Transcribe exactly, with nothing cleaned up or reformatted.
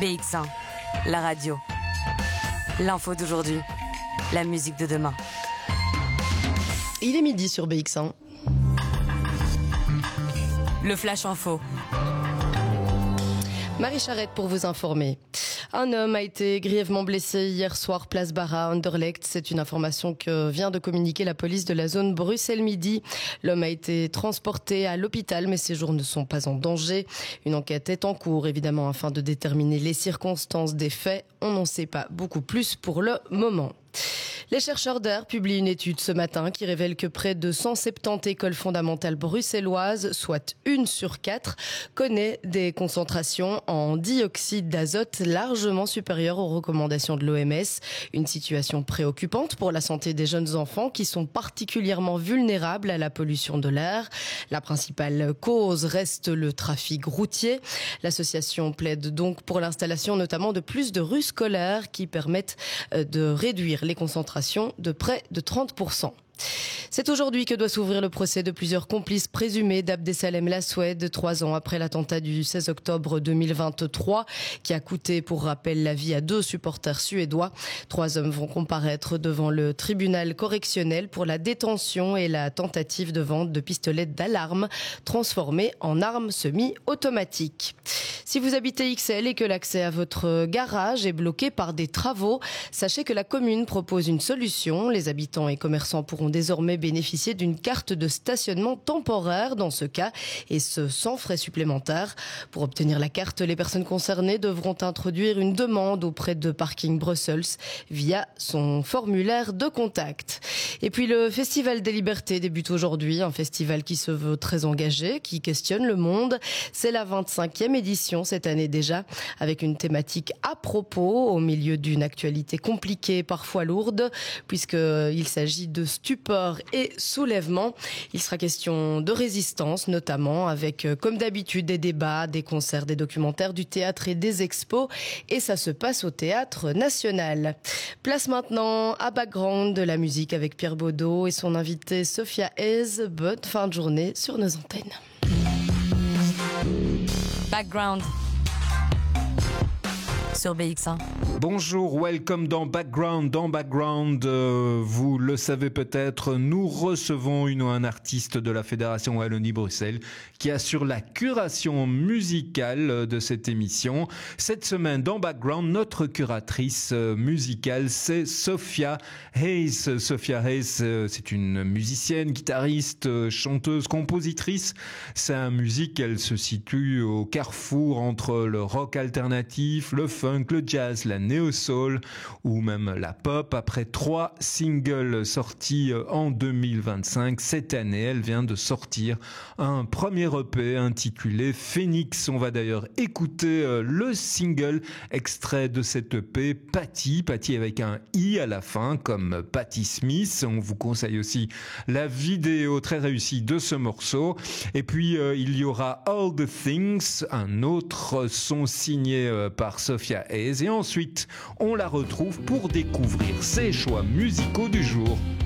B X un, la radio. L'info d'aujourd'hui, la musique de demain. Il est midi sur B X un. Le Flash Info. Marie Charrette pour vous informer. Un homme a été grièvement blessé hier soir place Barra, Anderlecht. C'est une information que vient de communiquer la police de la zone Bruxelles-Midi. L'homme a été transporté à l'hôpital, mais ses jours ne sont pas en danger. Une enquête est en cours, évidemment, afin de déterminer les circonstances des faits. On n'en sait pas beaucoup plus pour le moment. Les chercheurs d'Air publient une étude ce matin qui révèle que près de cent soixante-dix écoles fondamentales bruxelloises, soit une sur quatre, connaît des concentrations en dioxyde d'azote largement supérieures aux recommandations de l'O M S. Une situation préoccupante pour la santé des jeunes enfants qui sont particulièrement vulnérables à la pollution de l'air. La principale cause reste le trafic routier. L'association plaide donc pour l'installation notamment de plus de rues scolaires qui permettent de réduire les concentrations de près de trente pour cent. C'est aujourd'hui que doit s'ouvrir le procès de plusieurs complices présumés d'Abdesalem Laswed, trois ans après l'attentat du seize octobre deux mille vingt-trois, qui a coûté, pour rappel, la vie à deux supporters suédois. Trois hommes vont comparaître devant le tribunal correctionnel pour la détention et la tentative de vente de pistolets d'alarme transformés en armes semi-automatiques. Si vous habitez Ixelles et que l'accès à votre garage est bloqué par des travaux, sachez que la commune propose une solution. Les habitants et commerçants pourront désormais bénéficier d'une carte de stationnement temporaire dans ce cas, et ce sans frais supplémentaires. Pour obtenir la carte, les personnes concernées devront introduire une demande auprès de Parking Brussels via son formulaire de contact. Et puis le Festival des Libertés débute aujourd'hui, un festival qui se veut très engagé, qui questionne le monde. C'est la vingt-cinquième édition cette année déjà, avec une thématique à propos au milieu d'une actualité compliquée, parfois lourde, puisqu'il s'agit de stupeur et soulèvement. Il sera question de résistance notamment, avec comme d'habitude des débats, des concerts, des documentaires, du théâtre et des expos, et ça se passe au Théâtre National. Place maintenant à Background de la musique avec Pierre Baudot et son invité Sophia Hayes. Bonne fin de journée sur nos antennes. Background sur B X un. Bonjour, welcome dans Background. Dans Background, euh, vous le savez peut-être, nous recevons une ou un artiste de la Fédération Wallonie-Bruxelles qui assure la curation musicale de cette émission. Cette semaine, dans Background, notre curatrice musicale, c'est Sophia Hayes. Sophia Hayes, c'est une musicienne, guitariste, chanteuse, compositrice. Sa musique, elle se situe au carrefour entre le rock alternatif, le funk, le jazz, la néo-soul ou même la pop. Après trois singles sortis en deux mille vingt-cinq, cette année, elle vient de sortir un premier E P intitulé Phoenix. On va d'ailleurs écouter le single extrait de cet E P, Patty, Patty avec un I à la fin, comme Patti Smith. On vous conseille aussi la vidéo très réussie de ce morceau. Et puis, euh, il y aura All the Things, un autre son signé euh, par Sophia Hayes. Et ensuite, on la retrouve pour découvrir ses choix musicaux du jour.